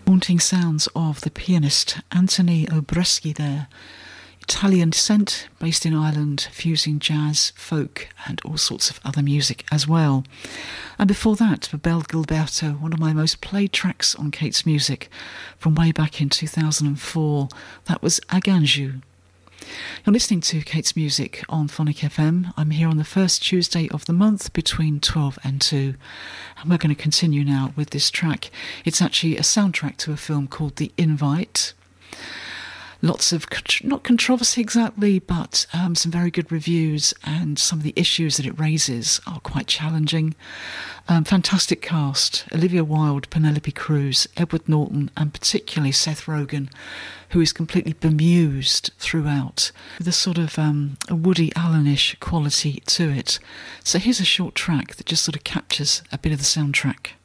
Haunting sounds of the pianist Anthony Obresky there. Italian descent, based in Ireland, fusing jazz, folk and all sorts of other music as well. And before that, Bel Gilberto, one of my most played tracks on Kate's Music from way back in 2004. That was Aganju. You're listening to Kate's Music on Phonic FM. I'm here on the first Tuesday of the month between 12 and 2. And we're going to continue now with this track. It's actually a soundtrack to a film called The Invite. Lots of, not controversy exactly, but some very good reviews, and some of the issues that it raises are quite challenging. Fantastic cast: Olivia Wilde, Penelope Cruz, Edward Norton, and particularly Seth Rogen, who is completely bemused throughout, with a sort of a Woody Allen-ish quality to it. So here's a short track that just sort of captures a bit of the soundtrack.